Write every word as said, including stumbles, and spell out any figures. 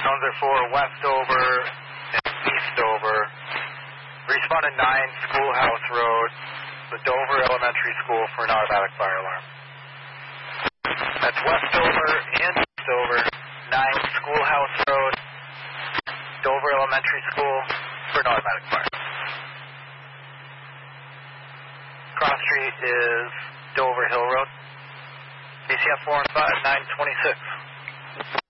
Tones are for West Dover and East Dover. Responded nine Schoolhouse Road, the Dover Elementary School for an automatic fire alarm. That's West Dover and East Dover, nine Schoolhouse Road, Dover Elementary School for an automatic fire. Cross Street is Dover Hill Road. B C F four and five, nine twenty-six.